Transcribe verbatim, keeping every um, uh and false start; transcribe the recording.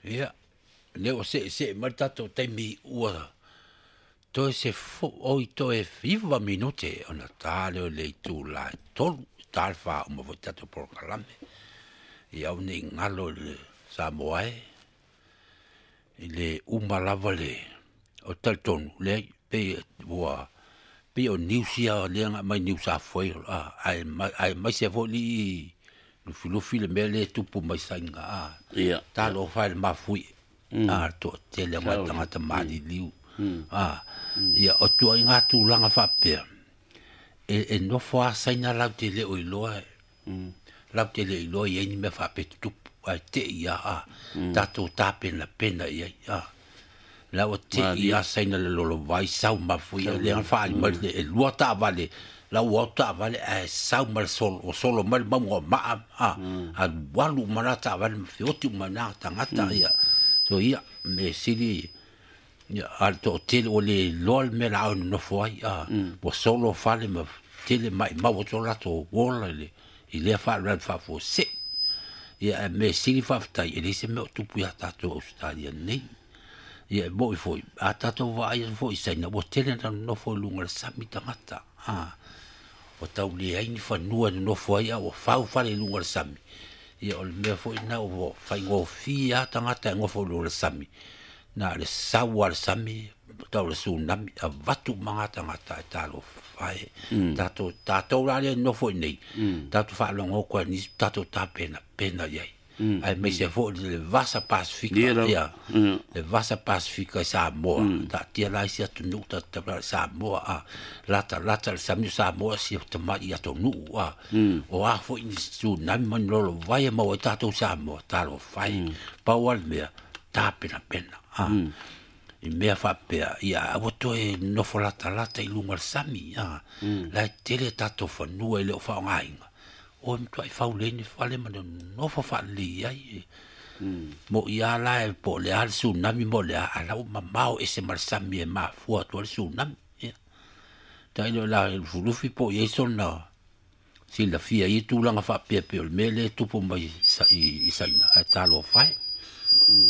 Ia. Leo se se martato te mi ua. To se fo oi to e viva minute ona tale o le tu la tolu talfa uma votato por calame. Ia uni ngalo le Samoae. Le uma lava le o taltonu le pe ua pe o niusia le nga mai niusa foi a ai ai mai se voli lu filu fil mele tupu mai sanga a. Ia. Talo fai mafui. Ah, to te le mai tangata mali liu. Ah, ia o tua inga tu langa whapea. E, e no wha saina lau te le o iloa. Lau te le iloa i eni me whape tupu. Ai te ia a. Tato tā pena pena ia a. Lau te ia saina le lolo vai sau mafui. Le an whaali mai le e lua tā vale. Lau o tā vale e sau mal solo. O solo mal mamu o maa. A, a walu mana tā vale mawhioti umana tangata ia. So ia me siri ia al to tele o le lol me la no foi a o solo fale me tele mai ma o tola to wola le ile fa red fa fo se ia me siri fa ta ile se me tu pu ta to australia nei ia bo foi a ta to va ia foi se na o tele no foi lunga sami tamata a o tau le ai ni fa no no foi a o fa fa le lunga sami ia o me foi na o fai go fia tangata ngo fo lo sami na le sawa le sami tau le tsunami a vatu manga tangata talo fai tato tato la le no foi nei tato fa lo ngo ni tato ta pena pena ia ai me se fo le vasa pacifica ia le vasa pacifica sa mo ta tia la sia tu nu ta sa mo a lata lata le sami sa mo si te mai ia to nu a o a fo ni su na man lo vai mo ta to sa mo ta lo fai pa wal me ta pena pena a i mea fa pe ia o to e no fo lata lata i lunga sami a la tele tato fa nu e le fa ngai o mtu ai fauleni fale mano no fa fali ai mo ia la e po le al tsunami mo le ala o mamao ese marsami e ma fu to al tsunami tai lo la el fulufi po ye sona si la fia i tu langa fa pe pe o mele tu po mai sa i sa ina ta lo fai